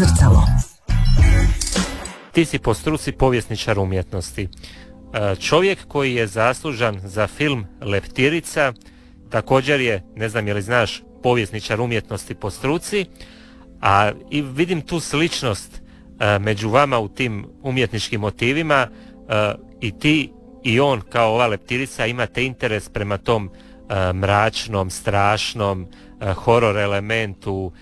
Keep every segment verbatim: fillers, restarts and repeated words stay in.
Zrcalo. Ti si po struci povjesničar umjetnosti. Čovjek koji je zaslužan za film Leptirica također je, ne znam je li znaš, povjesničar umjetnosti po struci, a i vidim tu sličnost među vama u tim umjetničkim motivima. I ti i on kao ova Leptirica imate interes prema tom mračnom, strašnom, horor elementu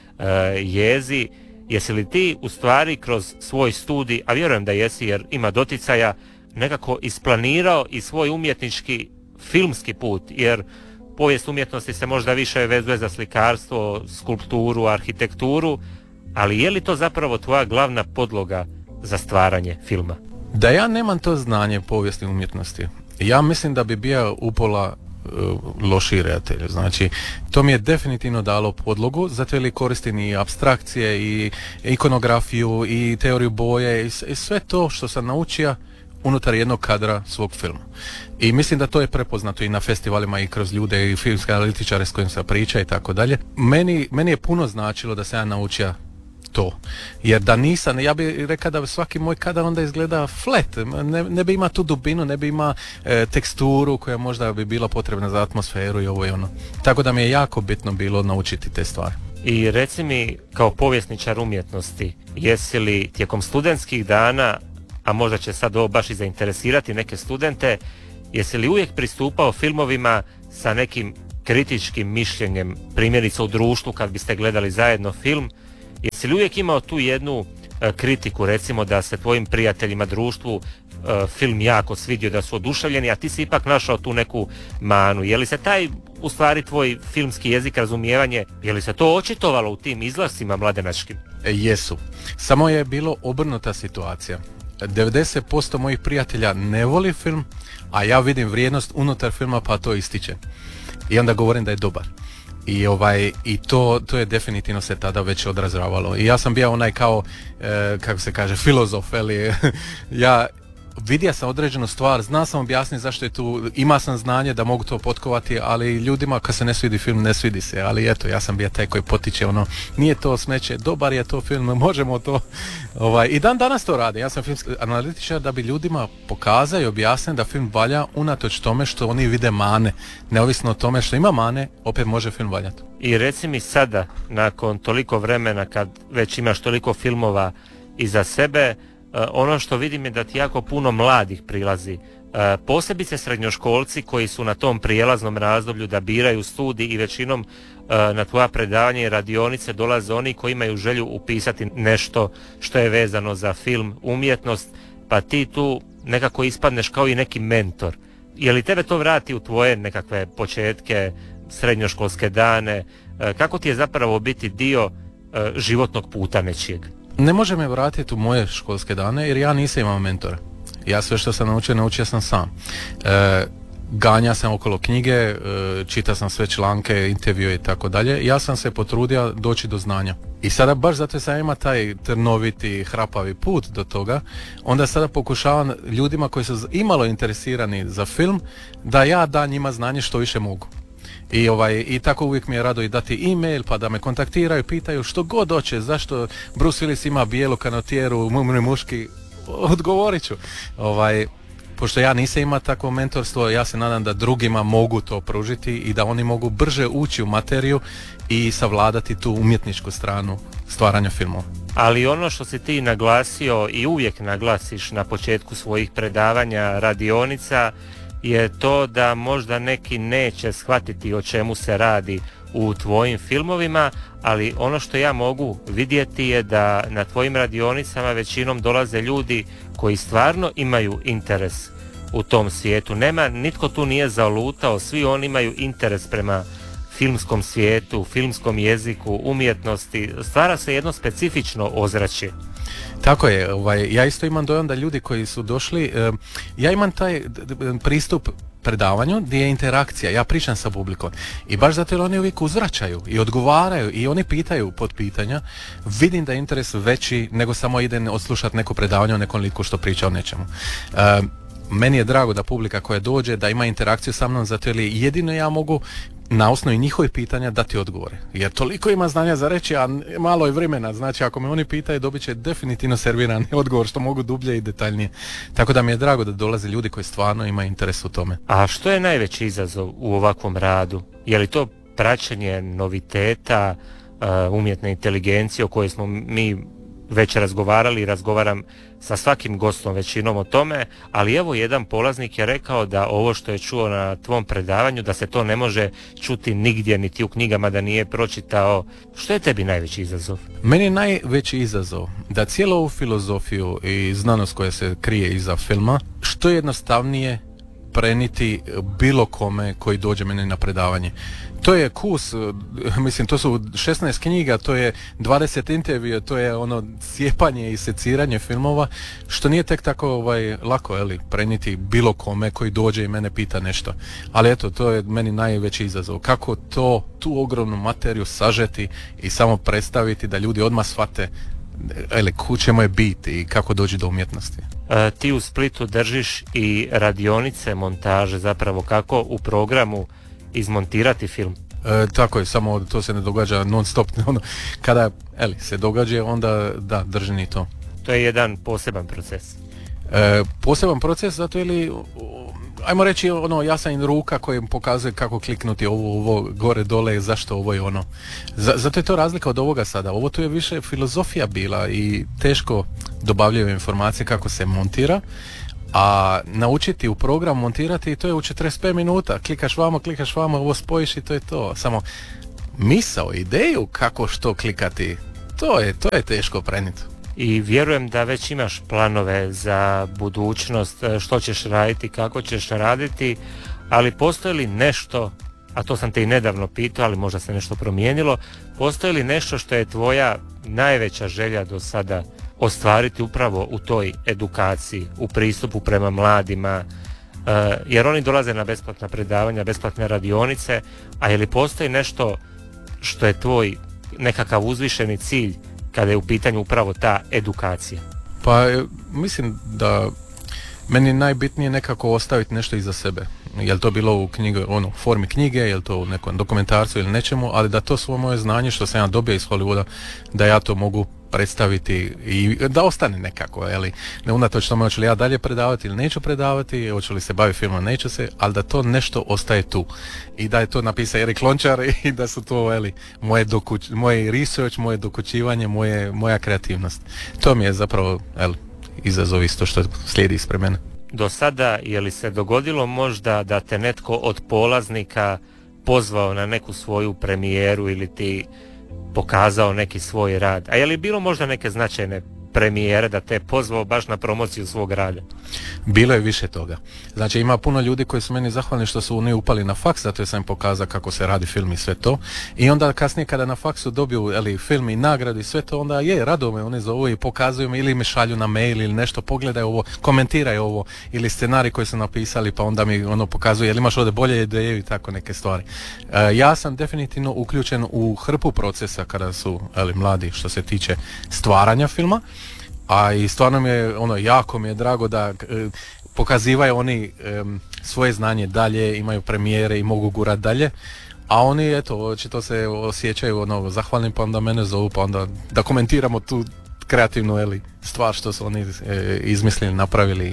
jezi. Jesi li ti u stvari kroz svoj studij, a vjerujem da jesi jer ima doticaja, nekako isplanirao i svoj umjetnički filmski put, jer povijest umjetnosti se možda više vezuje za slikarstvo, skulpturu, arhitekturu, ali je li to zapravo tvoja glavna podloga za stvaranje filma? Da ja nemam to znanje povijesti umjetnosti, ja mislim da bi bio upola loši redatelj. Znači, to mi je definitivno dalo podlogu, zato jer koristim i apstrakcije i ikonografiju i teoriju boje i sve to što sam naučio unutar jednog kadra svog filma. I mislim da to je prepoznato i na festivalima i kroz ljude i filmske analitičare s kojim se priča i tako dalje. Meni, meni je puno značilo da se ja naučio to. Jer da nisam, ja bih rekao da svaki moj kadar onda izgleda flat, ne, ne bi ima tu dubinu, ne bi ima e, teksturu koja možda bi bila potrebna za atmosferu i ovo i ono. Tako da mi je jako bitno bilo naučiti te stvari. I reci mi, kao povjesničar umjetnosti, jesi li tijekom studentskih dana, a možda će sad ovo baš i zainteresirati neke studente, jesi li uvijek pristupao filmovima sa nekim kritičkim mišljenjem, primjerice u društvu kad biste gledali zajedno film, jesi li uvijek imao tu jednu e, kritiku, recimo da se tvojim prijateljima, društvu e, film jako svidio, da su oduševljeni, a ti si ipak našao tu neku manu? Je li se taj, u stvari, tvoj filmski jezik, razumijevanje, je li se to očitovalo u tim izlascima mladenačkim? E, jesu. Samo je bilo obrnuta situacija. devedeset posto mojih prijatelja ne voli film, a ja vidim vrijednost unutar filma pa to ističe. I onda govorim da je dobar. I ovaj i to to je definitivno se tada već odrazravalo. I ja sam bio onaj kao e, kako se kaže filozof, ali ja vidio sam određenu stvar, zna sam objasniti zašto je tu, ima sam znanje da mogu to potkovati, ali ljudima kad se ne svidi film, ne svidi se, ali eto, ja sam bio taj koji potiče ono, nije to smeće, dobar je to film, možemo to, ovaj, i dan danas to radi. Ja sam filmski analitičar da bi ljudima pokazao i objasnio da film valja unatoč tome što oni vide mane, neovisno o tome što ima mane, opet može film valjati. I reci mi sada, nakon toliko vremena, kad već imaš toliko filmova iza sebe, Uh, ono što vidim je da ti jako puno mladih prilazi, uh, posebice srednjoškolci koji su na tom prijelaznom razdoblju da biraju studij i većinom uh, na tvoja predavanja i radionice dolaze oni koji imaju želju upisati nešto što je vezano za film, umjetnost, pa ti tu nekako ispadneš kao i neki mentor. Je li tebe to vrati u tvoje nekakve početke, srednjoškolske dane? Uh, kako ti je zapravo biti dio uh, životnog puta nečijeg? Ne može me vratiti u moje školske dane jer ja nisam imao mentora. Ja sve što sam naučio, naučio sam sam. E, ganja sam okolo knjige, e, čitao sam sve članke, intervjue i tako dalje. Ja sam se potrudio doći do znanja. I sada baš zato sam ima taj trnoviti, hrapavi put do toga, onda sada pokušavam ljudima koji su imalo interesirani za film, da ja dam njima znanje što više mogu. I, ovaj, i tako uvijek mi je rado i dati e-mail pa da me kontaktiraju, pitaju što god hoće, zašto Bruce Willis ima bijelu kanotijeru, mumri muški, odgovorit ću. Ovaj, pošto ja nisam imao takvo mentorstvo, ja se nadam da drugima mogu to pružiti i da oni mogu brže ući u materiju i savladati tu umjetničku stranu stvaranja filmova. Ali ono što si ti naglasio i uvijek naglasiš na početku svojih predavanja, radionica, je to da možda neki neće shvatiti o čemu se radi u tvojim filmovima, ali ono što ja mogu vidjeti je da na tvojim radionicama većinom dolaze ljudi koji stvarno imaju interes u tom svijetu. Nema, nitko tu nije zalutao, svi oni imaju interes prema filmskom svijetu, filmskom jeziku, umjetnosti. Stvara se jedno specifično ozračje. Tako je, ovaj, ja isto imam dojam da ljudi koji su došli, eh, ja imam taj pristup predavanju gdje je interakcija, ja pričam sa publikom i baš zato jer oni uvijek uzvraćaju i odgovaraju i oni pitaju pod pitanja, vidim da je interes veći nego samo idem odslušati neko predavanje o nekom liku što priča o nečemu. Eh, meni je drago da publika koja dođe da ima interakciju sa mnom, zato jer jedino ja mogu na osnovi njihovih pitanja dati odgovore. Jer toliko ima znanja za reći, a malo je vremena. Znači, ako me oni pitaju, dobit će definitivno servirani odgovor što mogu dublje i detaljnije. Tako da mi je drago da dolaze ljudi koji stvarno imaju interes u tome. A što je najveći izazov u ovakvom radu? Je li to praćenje noviteta, uh, umjetne inteligencije o kojoj smo mi već razgovarali i razgovaram sa svakim gostom većinom o tome, ali evo jedan polaznik je rekao da ovo što je čuo na tvom predavanju, da se to ne može čuti nigdje, niti u knjigama, da nije pročitao. Što je tebi najveći izazov? Meni je najveći izazov da cijelu ovu filozofiju i znanost koja se krije iza filma, što jednostavnije preniti bilo kome koji dođe meni na predavanje. To je kus, mislim, to su šesnaest knjiga, to je dvadeset intervjua, to je ono cijepanje i seciranje filmova, što nije tek tako ovaj, lako, eli, preniti bilo kome koji dođe i mene pita nešto. Ali eto, to je meni najveći izazov. Kako to, tu ogromnu materiju sažeti i samo predstaviti da ljudi odmah shvate eli, ku čemu je bit i kako dođi do umjetnosti. E, ti u Splitu držiš i radionice montaže, zapravo kako u programu izmontirati film. E, tako je, samo to se ne događa non stop. Ono, kada eli, se događa, onda da, držim i to. To je jedan poseban proces. E, poseban proces, zato ili ajmo reći, ono, jasan ruka koji pokazuje kako kliknuti ovo, ovo, gore, dole, zašto ovo i ono. Z- zato je to razlika od ovoga sada. Ovo tu je više filozofija bila i teško dobavljaju informacije kako se montira, a naučiti u program montirati, to je u četrdeset pet minuta. Klikaš vamo, klikaš vamo, ovo spojiš i to je to. Samo misao, ideju kako što klikati, to je, to je teško preniti. I vjerujem da već imaš planove za budućnost, što ćeš raditi, kako ćeš raditi, ali postoji li nešto, a to sam te i nedavno pitao, ali možda se nešto promijenilo, postoji li nešto što je tvoja najveća želja do sada ostvariti upravo u toj edukaciji, u pristupu prema mladima, jer oni dolaze na besplatna predavanja, besplatne radionice, a je li postoji nešto što je tvoj nekakav uzvišeni cilj kada je u pitanju upravo ta edukacija? Pa mislim da meni je najbitnije nekako ostaviti nešto iza sebe. Jel to bilo u knjige, ono, formi knjige, jel to u nekom dokumentarcu ili nečemu, ali da to svo moje znanje što sam ja dobio iz Hollywooda, da ja to mogu predstaviti i da ostane nekako, jeli, ne unatoč tome hoću li ja dalje predavati ili neću predavati, hoću li se baviti filmom, neću se, ali da to nešto ostaje tu i da je to napisao Erik Lončar i da su to, jeli, moje, dokuć, moje research, moje dokućivanje, moje, moja kreativnost. To mi je zapravo, jeli, izazov isto što slijedi ispred mene. Do sada je li se dogodilo možda da te netko od polaznika pozvao na neku svoju premijeru ili ti pokazao neki svoj rad? A je li bilo možda neke značajne premijere da te je pozvao baš na promociju svog rada? Bilo je više toga. Znači ima puno ljudi koji su meni zahvalni što su oni upali na faks, zato sam im pokazao kako se radi film i sve to. I onda kasnije kada na faksu dobiju eli, film i nagradu i sve to, onda je, rado me oni zovu i pokazuju mi ili me šalju na mail ili nešto, pogledaj ovo, komentiraj ovo ili scenarij koji su napisali pa onda mi ono pokazuje jel imaš ovdje bolje ideje i tako neke stvari. E, ja sam definitivno uključen u hrpu procesa kada su eli, mladi što se tiče stvaranja filma. A i stvarno mi je, ono, jako mi je drago da e, pokazivaju oni e, svoje znanje dalje, imaju premijere i mogu gurat dalje, a oni, eto, očito se osjećaju, ono, zahvalni pa onda mene zovu, pa onda da komentiramo tu kreativnu, eli, stvar što su oni e, izmislili, napravili,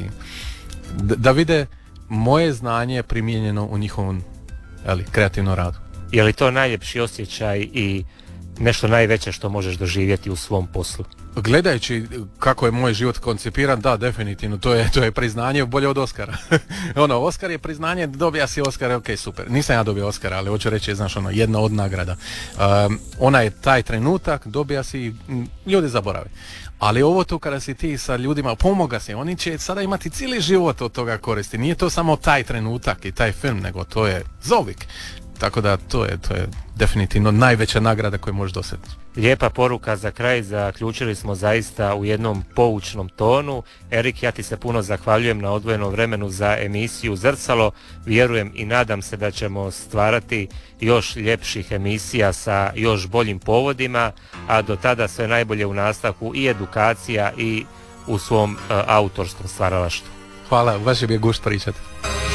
da, da vide moje znanje primijenjeno u njihovom, eli, kreativnom radu. Je li to najljepši osjećaj i nešto najveće što možeš doživjeti u svom poslu? Gledajući kako je moj život koncipiran, da, definitivno, to je, to je priznanje bolje od Oscara. ono, Oscar je priznanje, dobija si Oscar, ok, super. Nisam ja dobio Oscara, ali hoću reći, znaš, ono, jedna od nagrada. Um, ona je taj trenutak, dobija si, m, ljudi zaborave. Ali ovo tu kada si ti sa ljudima, pomoga si, oni će sada imati cijeli život od toga koristi. Nije to samo taj trenutak i taj film, nego to je zovik. Tako da to je, to je definitivno najveća nagrada koju možeš dosjetiti. Lijepa poruka za kraj, zaključili smo zaista u jednom poučnom tonu. Erik, ja ti se puno zahvaljujem na odvojenom vremenu za emisiju Zrcalo. Vjerujem i nadam se da ćemo stvarati još ljepših emisija sa još boljim povodima, a do tada sve najbolje u nastavku i edukacija i u svom uh, autorskom stvaralaštvu. Hvala, baš je bio gušt pričati.